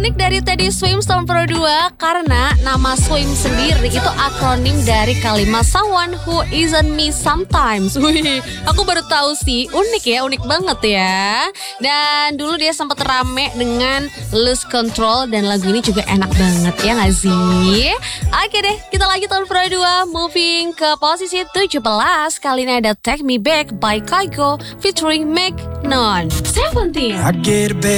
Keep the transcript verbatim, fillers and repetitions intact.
unik dari Teddy Swims tahun Pro dua karena nama Swim sendiri itu akronim dari kalimat someone who isn't me sometimes. Wih, aku baru tahu sih, unik ya, unik banget ya. Dan dulu dia sempat rame dengan Lose Control dan lagu ini juga enak banget ya gak sih? Oke deh, kita lagi tahun Pro dua, moving ke posisi tujuh belas. Kali ini ada Take Me Back by Kygo featuring Meg Non. Seventeen. I get a bit